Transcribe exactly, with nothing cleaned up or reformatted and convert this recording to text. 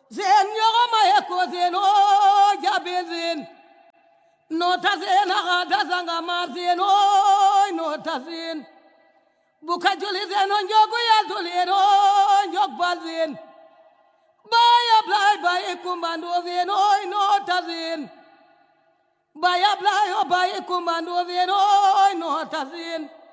zen yogo maye ko zen o jabe zen no ta zen aga da zanga ma zen o no ta zen buka juli zen on jogo ya duli ro jog ba zen baya blay baye kumbando zen o no ta zen baya blay o baye kumbando zen o no ta zen